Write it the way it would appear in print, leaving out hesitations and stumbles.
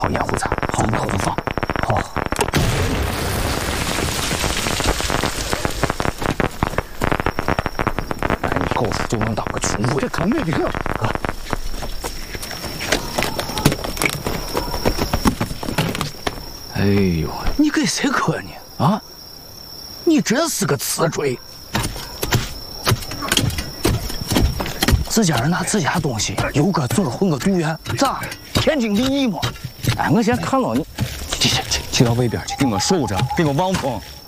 好掩护咱，好口子放。好。哎，你够数就能当个群鬼，这可没病。哥。 哎呦，你给谁磕呢？啊，你真是个瓷锥！自家人拿自家东西，有个嘴混个队员，咋？天经地义嘛。哎，我先看到你，去到北边去，给我守着，给我望风。